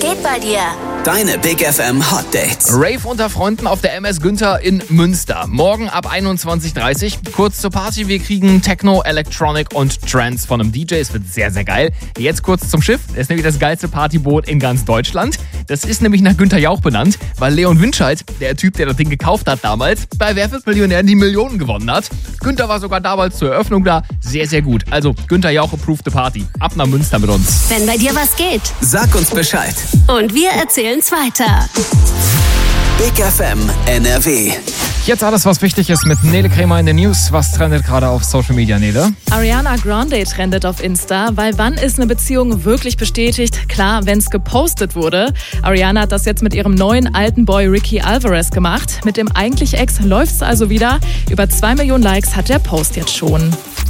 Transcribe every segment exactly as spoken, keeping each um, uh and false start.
geht bei dir? Deine Big F M Hot Dates. Rave unter Freunden auf der M S Günther in Münster. Morgen ab einundzwanzig Uhr dreißig. Kurz zur Party. Wir kriegen Techno, Electronic und Trance von einem D J. Es wird sehr, sehr geil. Jetzt kurz zum Schiff. Das ist nämlich das geilste Partyboot in ganz Deutschland. Das ist nämlich nach Günther Jauch benannt, weil Leon Winscheid, der Typ, der das Ding gekauft hat damals, bei Wer wird Millionär die Millionen gewonnen hat. Günther war sogar damals zur Eröffnung da. Sehr, sehr gut. Also Günther Jauch approved the Party. Ab nach Münster mit uns. Wenn bei dir was geht. Sag uns Bescheid. Und wir erzählen's weiter. Big F M N R W. Jetzt alles, was wichtig ist mit Nele Krämer in den News. Was trendet gerade auf Social Media, Nele? Ariana Grande trendet auf Insta, weil wann ist eine Beziehung wirklich bestätigt? Klar, wenn es gepostet wurde. Ariana hat das jetzt mit ihrem neuen alten Boy Ricky Alvarez gemacht. Mit dem eigentlich Ex läuft's also wieder. Über zwei Millionen Likes hat der Post jetzt schon.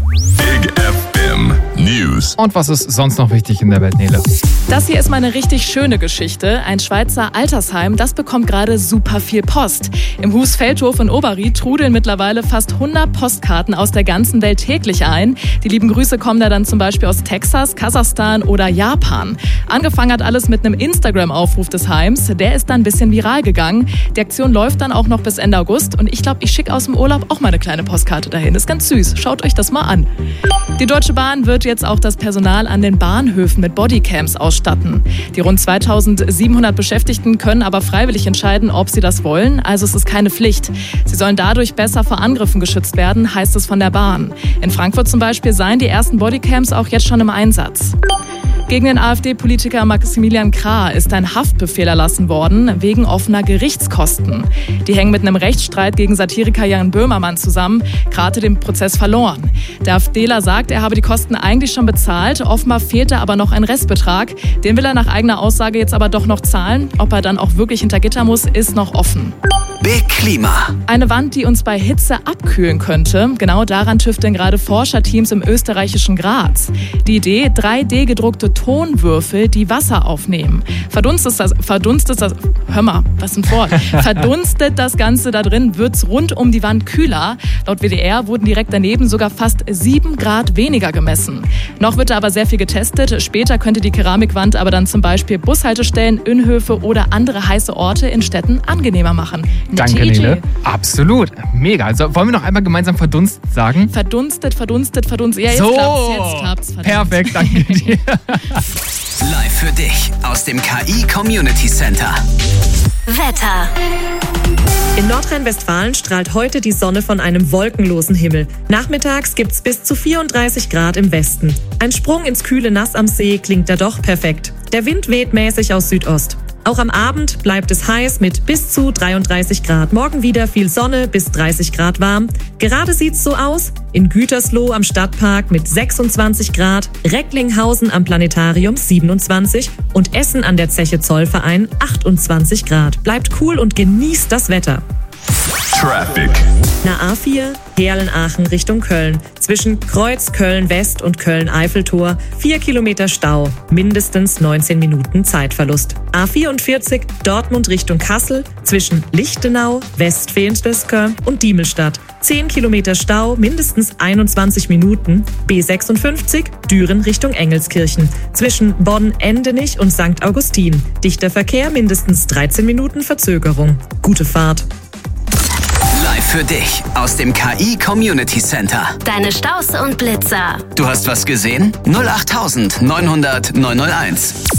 Big F M News. Und was ist sonst noch wichtig in der Welt, Nele? Das hier ist mal eine richtig schöne Geschichte. Ein Schweizer Altersheim, das bekommt gerade super viel Post. Im Husfeldhof in Oberried trudeln mittlerweile fast hundert Postkarten aus der ganzen Welt täglich ein. Die lieben Grüße kommen da dann zum Beispiel aus Texas, Kasachstan oder Japan. Angefangen hat alles mit einem Instagram-Aufruf des Heims. Der ist dann ein bisschen viral gegangen. Die Aktion läuft dann auch noch bis Ende August. Und ich glaube, ich schicke aus dem Urlaub auch mal eine kleine Postkarte dahin. Ist ganz süß. Schaut euch das mal an. Die Deutsche Bahn wird jetzt auch das Personal an den Bahnhöfen mit Bodycams ausstatten. Die rund zweitausendsiebenhundert Beschäftigten können aber freiwillig entscheiden, ob sie das wollen. Also es ist keine Pflicht. Sie sollen dadurch besser vor Angriffen geschützt werden, heißt es von der Bahn. In Frankfurt zum Beispiel seien die ersten Bodycams auch jetzt schon im Einsatz. Gegen den AfD-Politiker Maximilian Krah ist ein Haftbefehl erlassen worden, wegen offener Gerichtskosten. Die hängen mit einem Rechtsstreit gegen Satiriker Jan Böhmermann zusammen. Krah hatte den Prozess verloren. Der AfDler sagt, er habe die Kosten eigentlich schon bezahlt. Offenbar fehlte aber noch ein Restbetrag. Den will er nach eigener Aussage jetzt aber doch noch zahlen. Ob er dann auch wirklich hinter Gitter muss, ist noch offen. Big Klima. Eine Wand, die uns bei Hitze abkühlen könnte. Genau daran tüfteln gerade Forscherteams im österreichischen Graz. Die Idee, drei D gedruckte Tonwürfel, die Wasser aufnehmen. Verdunstet das, verdunstet das, hör mal, was ein Wort. Verdunstet das Ganze da drin, wird's rund um die Wand kühler. Laut W D R wurden direkt daneben sogar fast sieben Grad weniger gemessen. Noch wird da aber sehr viel getestet. Später könnte die Keramikwand aber dann zum Beispiel Bushaltestellen, Innenhöfe oder andere heiße Orte in Städten angenehmer machen. Danke, Nele. Absolut. Mega. Also, wollen wir noch einmal gemeinsam verdunstet sagen? Verdunstet, verdunstet, verdunstet. Ja, jetzt so. klappt's, jetzt klappt's. Verdammt. Perfekt, danke dir. Live für dich aus dem K I Community Center. Wetter. In Nordrhein-Westfalen strahlt heute die Sonne von einem wolkenlosen Himmel. Nachmittags gibt's bis zu vierunddreißig Grad im Westen. Ein Sprung ins kühle Nass am See klingt da doch perfekt. Der Wind weht mäßig aus Südost. Auch am Abend bleibt es heiß mit bis zu dreiunddreißig Grad. Morgen wieder viel Sonne, bis dreißig Grad warm. Gerade sieht's so aus. In Gütersloh am Stadtpark mit sechsundzwanzig Grad, Recklinghausen am Planetarium siebenundzwanzig und Essen an der Zeche Zollverein achtundzwanzig Grad. Bleibt cool und genießt das Wetter. Traffic. Na A vier, Herlen-Aachen Richtung Köln. Zwischen Kreuz Köln-West und Köln-Eiffeltor vier Kilometer Stau, mindestens neunzehn Minuten Zeitverlust. A vierundvierzig, Dortmund Richtung Kassel. Zwischen Lichtenau, Westfehnstößkör und Diemelstadt. zehn Kilometer Stau, mindestens einundzwanzig Minuten. B sechsundfünfzig, Düren Richtung Engelskirchen. Zwischen Bonn-Endenich und Sankt Augustin. Dichter Verkehr, mindestens dreizehn Minuten Verzögerung. Gute Fahrt. Live für dich aus dem K I Community Center. Deine Staus und Blitzer. Du hast was gesehen? null acht neunhundert neunhunderteins.